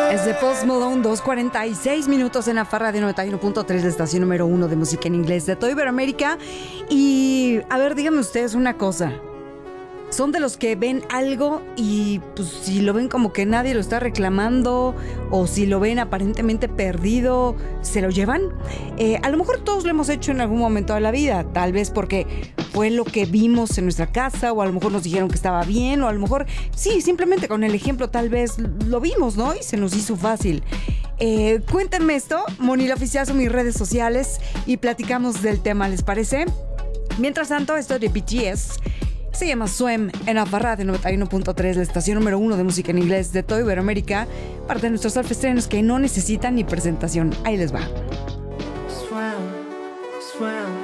Es de Post Malone, 2:46 minutos en la farra de 91.3, la estación número 1 de música en inglés de todo Iberoamérica. Y, a ver, díganme ustedes una cosa. ¿Son de los que ven algo y pues si lo ven como que nadie lo está reclamando o si lo ven aparentemente perdido, se lo llevan? A lo mejor todos lo hemos hecho en algún momento de la vida, tal vez porque fue lo que vimos en nuestra casa o a lo mejor nos dijeron que estaba bien o a lo mejor sí, simplemente con el ejemplo tal vez lo vimos, ¿no? Y se nos hizo fácil. Cuéntenme esto, Moni la Oficial son mis redes sociales y platicamos del tema, ¿les parece? Mientras tanto, esto de BTS se llama Swim en la farra de 91.3, la estación número 1 de música en inglés de todo Iberoamérica, parte de nuestros alfestrenos que no necesitan ni presentación. Ahí les va.